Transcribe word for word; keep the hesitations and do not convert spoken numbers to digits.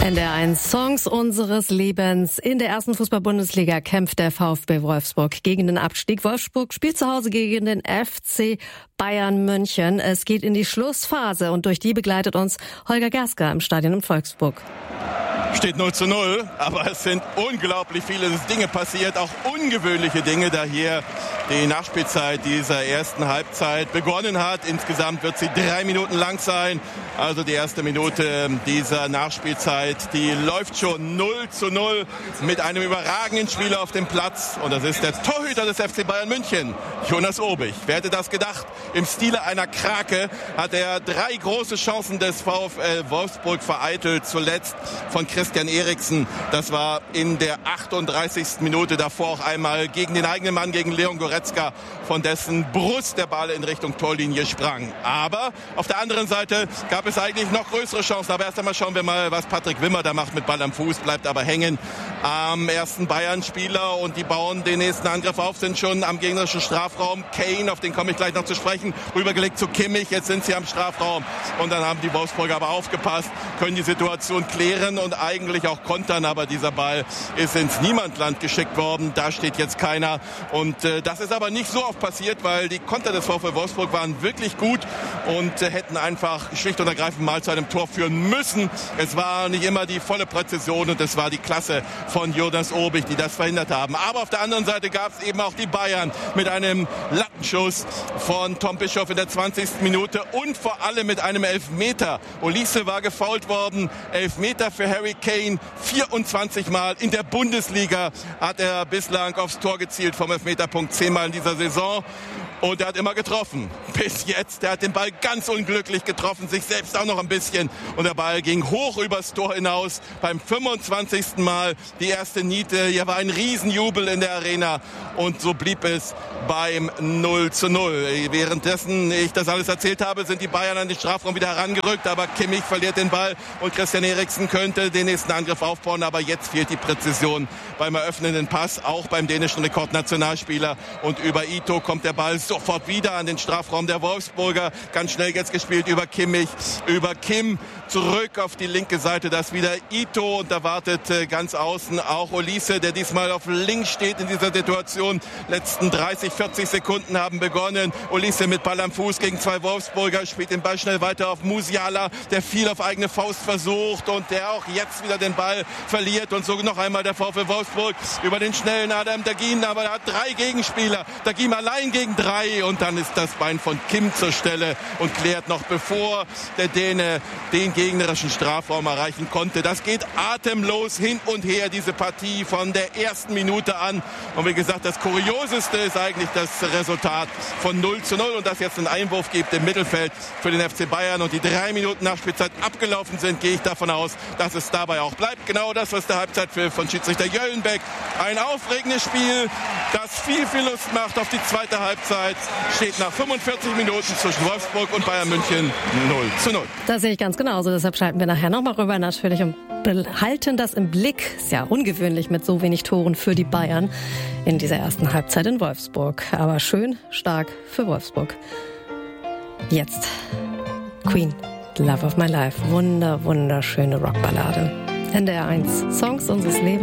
N D R eins Songs unseres Lebens. In der ersten Fußball-Bundesliga kämpft der VfB Wolfsburg gegen den Abstieg. Wolfsburg spielt zu Hause gegen den F C Bayern München. Es geht in die Schlussphase und durch die begleitet uns Holger Gersker im Stadion in Wolfsburg. Steht null zu null, aber es sind unglaublich viele Dinge passiert, auch ungewöhnliche Dinge, da hier die Nachspielzeit dieser ersten Halbzeit begonnen hat. Insgesamt wird sie drei Minuten lang sein. Also die erste Minute dieser Nachspielzeit, die läuft schon null zu null mit einem überragenden Spieler auf dem Platz. Und das ist der Torhüter des F C Bayern München, Jonas Obig. Wer hätte das gedacht? Im Stile einer Krake hat er drei große Chancen des VfL Wolfsburg vereitelt. Zuletzt von Christian Eriksen. Das war in der achtunddreißigsten Minute, davor auch einmal gegen den eigenen Mann, gegen Leon Goretzka, von dessen Brust der Ball in Richtung Torlinie sprang. Aber auf der anderen Seite gab es eigentlich noch größere Chancen. Aber erst einmal schauen wir mal, was Patrick Wimmer da macht mit Ball am Fuß, bleibt aber hängen am ersten Bayern-Spieler und die bauen den nächsten Angriff auf, sind schon am gegnerischen Strafraum. Kane, auf den komme ich gleich noch zu sprechen, rübergelegt zu Kimmich, jetzt sind sie am Strafraum und dann haben die Wolfsburger aber aufgepasst, können die Situation klären und eigentlich auch kontern, aber dieser Ball ist ins Niemandland geschickt worden, da steht jetzt keiner und äh, das ist aber nicht so oft passiert, weil die Konter des VfL Wolfsburg waren wirklich gut und äh, hätten einfach schlicht und ergreifend mal zu einem Tor führen müssen. Es war nicht immer die volle Präzision und es war die Klasse von Jonas Obig, die das verhindert haben. Aber auf der anderen Seite gab es eben auch die Bayern mit einem Lattenschuss von Tom Bischoff in der zwanzigsten Minute und vor allem mit einem Elfmeter. Olise war gefoult worden, Elfmeter für Harry Kane, vierundzwanzig Mal in der Bundesliga hat er bislang aufs Tor gezielt vom Elfmeterpunkt, zehnmal in dieser Saison. Und er hat immer getroffen. Bis jetzt. Er hat den Ball ganz unglücklich getroffen, sich selbst auch noch ein bisschen. Und der Ball ging hoch übers Tor hinaus. Beim fünfundzwanzigsten Mal die erste Niete. Hier war ein Riesenjubel in der Arena. Und so blieb es beim null zu null. Währenddessen ich das alles erzählt habe, sind die Bayern an den Strafraum wieder herangerückt. Aber Kimmich verliert den Ball und Christian Eriksen könnte den nächsten Angriff aufbauen. Aber jetzt fehlt die Präzision beim eröffnenden Pass, auch beim dänischen Rekordnationalspieler. Und über Ito kommt der Ball sofort wieder an den Strafraum der Wolfsburger. Ganz schnell jetzt gespielt über Kimmich, über Kim, zurück auf die linke Seite. Das wieder Ito und da wartet äh, ganz außen auch Olise, der diesmal auf links steht in dieser Situation. Letzten dreißig, vierzig Sekunden haben begonnen. Olise mit Ball am Fuß gegen zwei Wolfsburger, spielt den Ball schnell weiter auf Musiala, der viel auf eigene Faust versucht und der auch jetzt wieder den Ball verliert. Und so noch einmal der VfL Wolfsburg über den schnellen Adam Dagin, aber er hat drei Gegenspieler. Dagin allein gegen drei. Und dann ist das Bein von Kim zur Stelle und klärt noch, bevor der Däne den gegnerischen Strafraum erreichen konnte. Das geht atemlos hin und her, diese Partie von der ersten Minute an. Und wie gesagt, das Kurioseste ist eigentlich das Resultat von null zu null und dass jetzt einen Einwurf gibt im Mittelfeld für den F C Bayern und die drei Minuten Nachspielzeit abgelaufen sind, gehe ich davon aus, dass es dabei auch bleibt. Genau das, was der Halbzeitpfiff von Schiedsrichter Jöllenbeck. Ein aufregendes Spiel, das viel, viel Lust macht auf die zweite Halbzeit. Steht nach fünfundvierzig Minuten zwischen Wolfsburg und Bayern München null zu null. Das sehe ich ganz genauso. Deshalb schalten wir nachher nochmal rüber natürlich und behalten das im Blick. Ist ja ungewöhnlich mit so wenig Toren für die Bayern in dieser ersten Halbzeit in Wolfsburg. Aber schön, stark für Wolfsburg. Jetzt Queen, Love of My Life. Wunder, wunderschöne Rockballade. N D R eins Songs unseres Lebens.